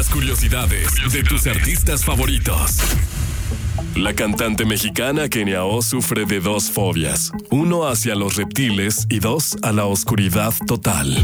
Las curiosidades de tus artistas favoritos. La cantante mexicana Kenia O sufre de 2 fobias. 1 hacia los reptiles y 2 a la oscuridad total.